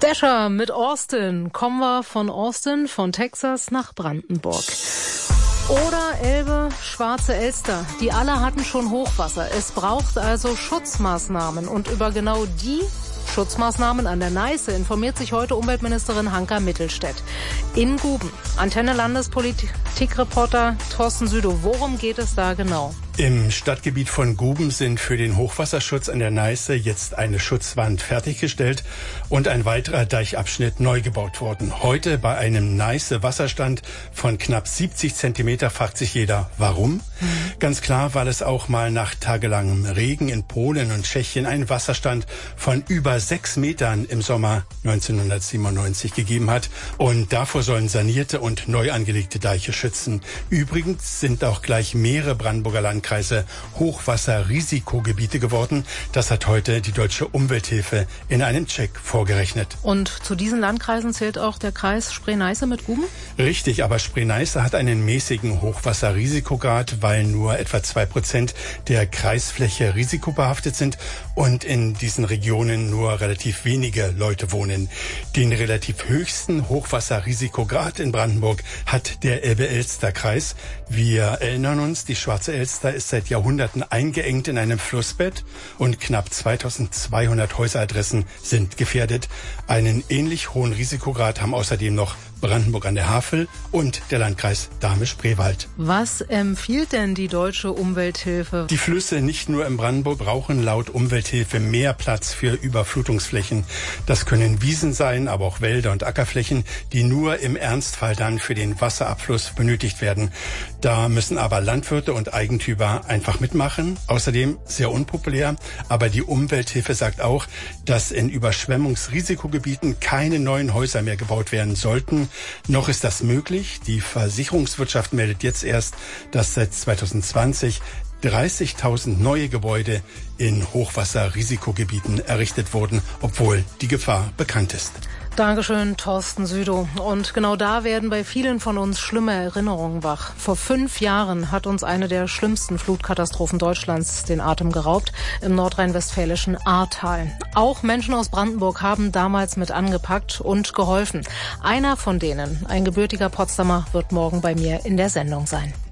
Dasher mit Austin. Kommen wir von Austin, von Texas nach Brandenburg. Oder Elbe, Schwarze Elster. Die alle hatten schon Hochwasser. Es braucht also Schutzmaßnahmen. Und über genau die Schutzmaßnahmen an der Neiße informiert sich heute Umweltministerin Hanka Mittelstädt. In Guben. Antenne Landespolitikreporter Thorsten Südow. Worum geht es da genau? Im Stadtgebiet von Guben sind für den Hochwasserschutz an der Neiße jetzt eine Schutzwand fertiggestellt und ein weiterer Deichabschnitt neu gebaut worden. Heute bei einem Neiße-Wasserstand von knapp 70 Zentimeter fragt sich jeder, warum? Ganz klar, weil es auch mal nach tagelangem Regen in Polen und Tschechien einen Wasserstand von über 6 Metern im Sommer 1997 gegeben hat. Und davor sollen sanierte und neu angelegte Deiche schützen. Übrigens sind auch gleich mehrere Brandenburger Landkreise Hochwasserrisikogebiete geworden. Das hat heute die Deutsche Umwelthilfe in einem Check vorgerechnet. Und zu diesen Landkreisen zählt auch der Kreis Spree-Neiße mit Guben? Richtig, aber Spree-Neiße hat einen mäßigen Hochwasserrisikograd, weil nur etwa 2% der Kreisfläche risikobehaftet sind und in diesen Regionen nur relativ wenige Leute wohnen. Den relativ höchsten Hochwasserrisikograd in Brandenburg hat der Elbe-Elster-Kreis. Wir erinnern uns, die Schwarze Elster ist seit Jahrhunderten eingeengt in einem Flussbett und knapp 2200 Häuseradressen sind gefährdet. Einen ähnlich hohen Risikograd haben außerdem noch Brandenburg an der Havel und der Landkreis Dahme-Spreewald. Was empfiehlt denn die Deutsche Umwelthilfe? Die Flüsse nicht nur in Brandenburg brauchen laut Umwelthilfe mehr Platz für Überflutungsflächen. Das können Wiesen sein, aber auch Wälder und Ackerflächen, die nur im Ernstfall dann für den Wasserabfluss benötigt werden. Da müssen aber Landwirte und Eigentümer einfach mitmachen. Außerdem sehr unpopulär, aber die Umwelthilfe sagt auch, dass in Überschwemmungsrisikogebieten keine neuen Häuser mehr gebaut werden sollten. Noch ist das möglich. Die Versicherungswirtschaft meldet jetzt erst, dass seit 2020 30.000 neue Gebäude in Hochwasserrisikogebieten errichtet wurden, obwohl die Gefahr bekannt ist. Dankeschön, Thorsten Südow. Und genau da werden bei vielen von uns schlimme Erinnerungen wach. Vor 5 Jahren hat uns eine der schlimmsten Flutkatastrophen Deutschlands den Atem geraubt, im nordrhein-westfälischen Ahrtal. Auch Menschen aus Brandenburg haben damals mit angepackt und geholfen. Einer von denen, ein gebürtiger Potsdamer, wird morgen bei mir in der Sendung sein.